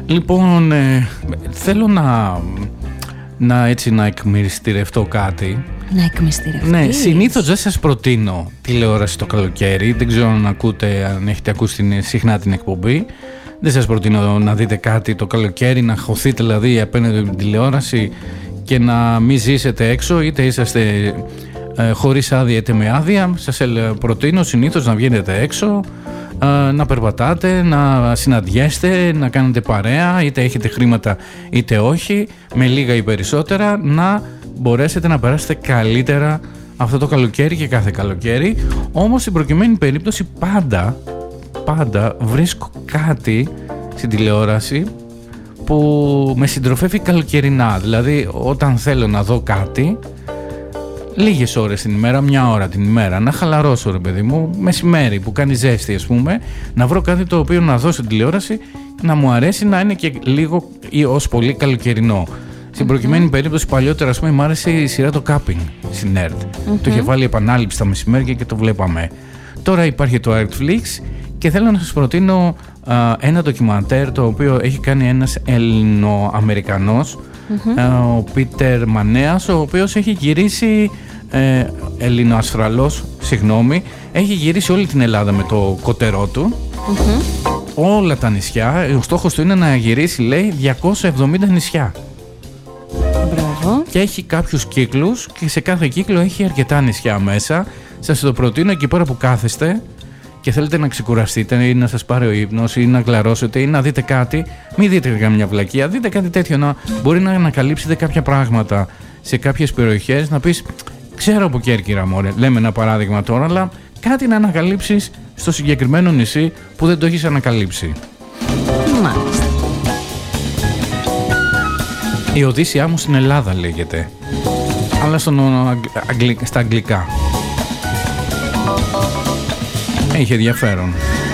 Λοιπόν, θέλω να εκμυριστηρευτώ κάτι. Να εκμυστηρευτείς? Ναι, συνήθως δεν σας προτείνω τηλεόραση το καλοκαίρι. Δεν ξέρω αν έχετε ακούσει συχνά την εκπομπή. Δεν σας προτείνω να δείτε κάτι το καλοκαίρι, να χωθείτε δηλαδή απέναντι από την τηλεόραση και να μην ζήσετε έξω, είτε είσαστε χωρίς άδεια είτε με άδεια. Σας προτείνω συνήθως να βγαίνετε έξω, να περπατάτε, να συναντιέστε, να κάνετε παρέα, είτε έχετε χρήματα είτε όχι, με λίγα ή περισσότερα, να μπορέσετε να περάσετε καλύτερα αυτό το καλοκαίρι και κάθε καλοκαίρι. Όμως στην προκειμένη περίπτωση πάντα βρίσκω κάτι στην τηλεόραση που με συντροφεύει καλοκαιρινά. Δηλαδή όταν θέλω να δω κάτι λίγες ώρες την ημέρα, μια ώρα την ημέρα, να χαλαρώσω ρε παιδί μου, μεσημέρι που κάνει ζέστη ας πούμε, να βρω κάτι το οποίο να δω στην τηλεόραση, να μου αρέσει, να είναι και λίγο ή ως πολύ καλοκαιρινό. Στην προκειμένη περίπτωση παλιότερα ας πούμε μου άρεσε η σειρά το Capping στην ΕΡΤ. Το είχε βάλει επανάληψη τα μεσημέρια και το βλέπαμε. Τώρα υπάρχει το Netflix και θέλω να σας προτείνω ένα ντοκιμαντέρ το οποίο έχει κάνει ένας Ελληνοαμερικανός, ο Πίτερ Μανέας, ο οποίος έχει γυρίσει, Ελληνοασφραλός, συγγνώμη, έχει γυρίσει όλη την Ελλάδα με το κωτερό του, όλα τα νησιά. Ο στόχος του είναι να γυρίσει, λέει, 270 νησιά. Μπράβο. Και έχει κάποιους κύκλους και σε κάθε κύκλο έχει αρκετά νησιά μέσα. Σας το προτείνω εκεί πέρα που κάθεστε και θέλετε να ξεκουραστείτε ή να σας πάρει ο ύπνος ή να γλαρώσετε ή να δείτε κάτι. Μην δείτε καμιά βλακεία, δείτε κάτι τέτοιο, να μπορεί να ανακαλύψετε κάποια πράγματα σε κάποιες περιοχές, να πεις ξέρω από Κέρκυρα μωρέ, λέμε ένα παράδειγμα τώρα, αλλά κάτι να ανακαλύψεις στο συγκεκριμένο νησί που δεν το έχεις ανακαλύψει. Μάλιστα. Η Οδύσσειά μου στην Ελλάδα λέγεται, αλλά στα αγγλικά. Έχει ενδιαφέρον.